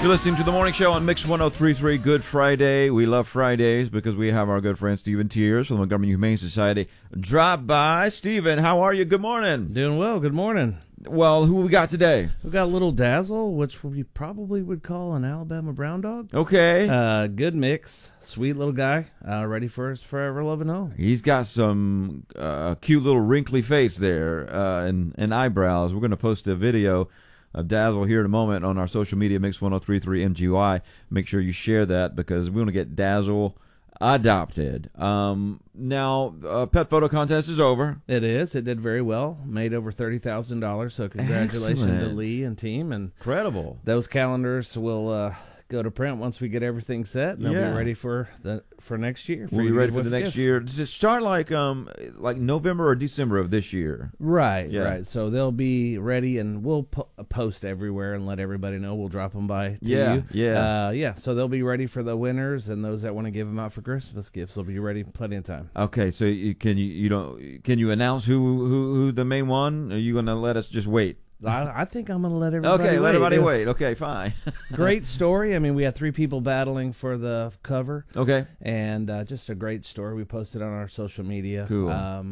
You're listening to The Morning Show on Mix 103.3. Good Friday. We love Fridays because we have our good friend Stephen Tiers from the Montgomery Humane Society drop by. Stephen, how are you? Good morning. Doing well. Good morning. Well, who we got today? We've got a little Dazzle, which we probably would call an Alabama brown dog. Okay. Good mix. Sweet little guy. Ready for his forever loving home. He's got some cute little wrinkly face there and eyebrows. We're going to post a video of Dazzle here in a moment on our social media, Mix 103.3 MGY. Make sure you share that because we want to get Dazzle adopted. Now, pet photo contest is over. It is. It did very well. Made over $30,000. So congratulations to Lee and team. And incredible. Those calendars will go to print once we get everything set. And they'll be ready for next year. We'll be ready for the next year. Just start like November or December of this year. Right, right. So they'll be ready, and we'll post everywhere and let everybody know. We'll drop them by to you. Yeah. So they'll be ready for the winners and those that want to give them out for Christmas gifts. They'll be ready plenty of time. Okay. So can you announce who the main one? Are you going to let us just wait? I think I'm going to let everybody wait. Okay, let everybody wait. Okay, fine. Great story. I mean, we had 3 people battling for the cover. Okay. And just a great story. We posted on our social media. Cool.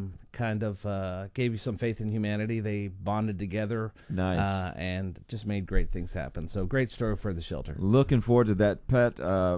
Gave you some faith in humanity. They bonded together. Nice. And just made great things happen. So great story for the shelter. Looking forward to that pet,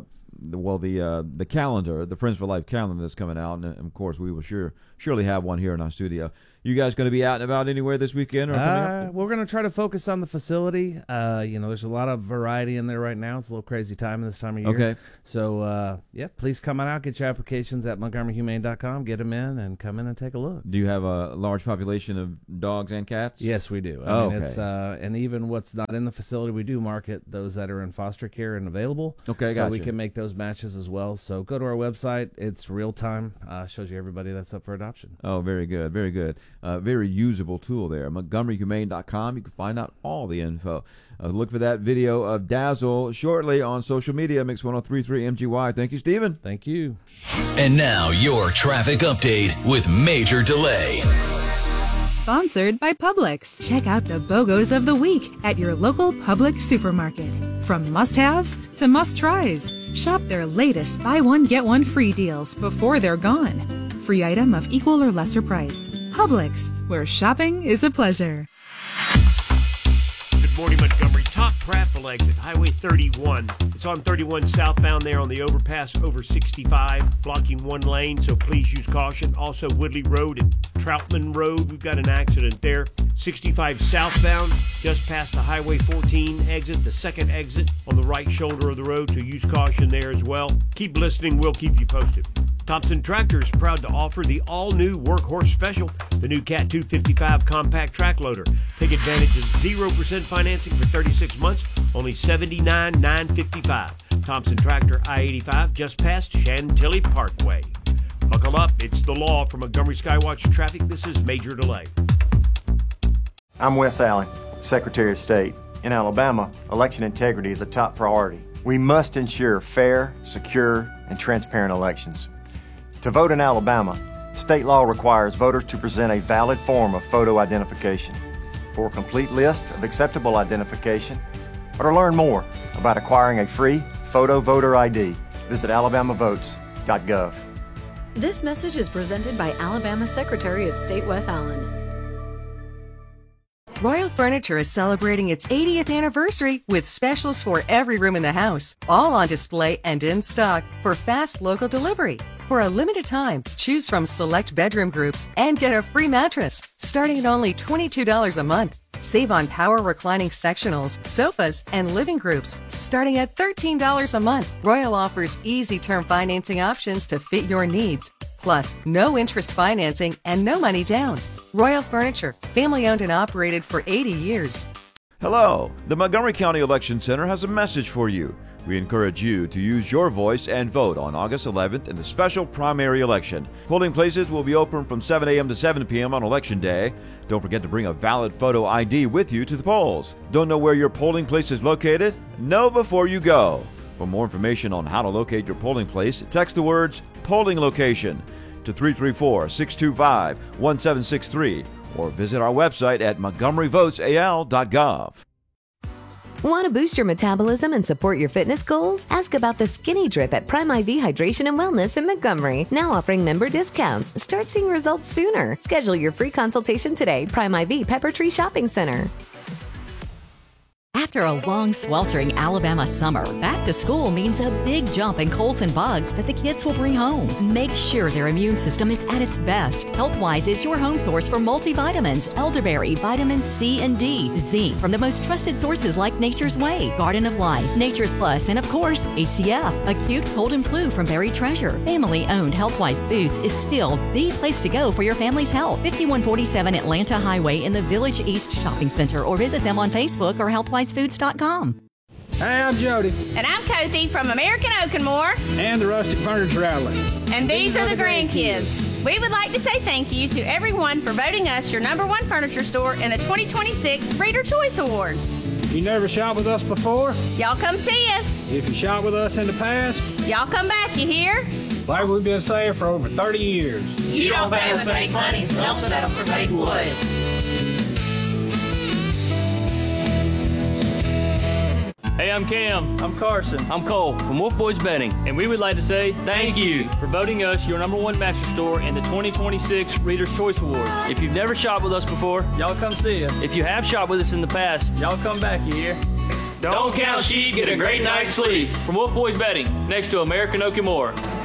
the calendar, the Friends for Life calendar that's coming out. And, of course, we will surely have one here in our studio. You guys going to be out and about anywhere this weekend? Or coming up? We're going to try to focus on the facility. There's a lot of variety in there right now. It's a little crazy time this time of year. Okay. So, please come on out. Get your applications at MontgomeryHumane.com. Get them in and come in and take a look. Do you have a large population of dogs and cats? Yes, we do. Okay. And even what's not in the facility, we do market those that are in foster care and available. Okay, so gotcha. we can make those matches as well. So go to our website. It's real time. Shows you everybody that's up for adoption. Oh, very good. Very good. Very usable tool there. MontgomeryHumane.com. You can find out all the info. Look for that video of Dazzle shortly on social media. Mix 103.3 MGY. Thank you, Stephen. Thank you. And now your traffic update with Major Delay. Sponsored by Publix. Check out the BOGOs of the week at your local Publix supermarket. From must-haves to must-tries. Shop their latest buy one, get one free deals before they're gone. Free item of equal or lesser price. Publix, where shopping is a pleasure. Good morning, Montgomery. Top traffic exit, Highway 31. It's on 31 southbound there on the overpass over 65, blocking one lane, so please use caution. Also, Woodley Road and Troutman Road, we've got an accident there. 65 southbound, just past the Highway 14 exit, the second exit on the right shoulder of the road, so use caution there as well. Keep listening, we'll keep you posted. Thompson Tractor is proud to offer the all-new Workhorse Special, the new Cat 255 compact track loader. Take advantage of 0% financing for 36 months, only $79,955. Thompson Tractor, I-85, just past Chantilly Parkway. Buckle up, it's the law. From Montgomery Skywatch Traffic, this is Major Delay. I'm Wes Allen, Secretary of State. In Alabama, election integrity is a top priority. We must ensure fair, secure, and transparent elections. To vote in Alabama, state law requires voters to present a valid form of photo identification. For a complete list of acceptable identification, or to learn more about acquiring a free photo voter ID, visit alabamavotes.gov. This message is presented by Alabama Secretary of State Wes Allen. Royal Furniture is celebrating its 80th anniversary with specials for every room in the house, all on display and in stock for fast local delivery. For a limited time, choose from select bedroom groups and get a free mattress, starting at only $22 a month. Save on power reclining sectionals, sofas, and living groups, starting at $13 a month. Royal offers easy term financing options to fit your needs. Plus, no interest financing and no money down. Royal Furniture, family owned and operated for 80 years. Hello. The Montgomery County Election Center has a message for you. We encourage you to use your voice and vote on August 11th in the special primary election. Polling places will be open from 7 a.m. to 7 p.m. on Election Day. Don't forget to bring a valid photo ID with you to the polls. Don't know where your polling place is located? Know before you go. For more information on how to locate your polling place, text the words polling location to 334-625-1763 or visit our website at montgomeryvotesal.gov. Want to boost your metabolism and support your fitness goals? Ask about the Skinny Drip at Prime IV Hydration and Wellness in Montgomery. Now offering member discounts. Start seeing results sooner. Schedule your free consultation today. Prime IV Pepper Tree Shopping Center. After a long, sweltering Alabama summer, back to school means a big jump in colds and bugs that the kids will bring home. Make sure their immune system is at its best. Healthwise is your home source for multivitamins, elderberry, vitamin C and D, zinc from the most trusted sources like Nature's Way, Garden of Life, Nature's Plus, and of course, ACF. Acute cold and flu from Berry Treasure. Family-owned Healthwise Foods is still the place to go for your family's health. 5147 Atlanta Highway in the Village East Shopping Center, or visit them on Facebook or healthwisefoods.com. Hey, I'm Jody. And I'm Cozy from American Oak and More. And the Rustic Furniture Outlet. And these are the grandkids. We would like to say thank you to everyone for voting us your #1 furniture store in the 2026 Reader Choice Awards. You never shopped with us before? Y'all come see us. If you shopped with us in the past? Y'all come back, you hear? Like we've been saying for over 30 years. You don't pay with fake money, so don't settle for fake wood. Hey, I'm Cam. I'm Carson. I'm Cole from Wolf Boys Bedding, and we would like to say thank you for voting us your #1 mattress store in the 2026 Reader's Choice Awards. If you've never shopped with us before, y'all come see us. If you have shopped with us in the past, y'all come back, you hear? Don't count sheep, get a great night's sleep. From Wolf Boys Bedding, next to American Oak and More.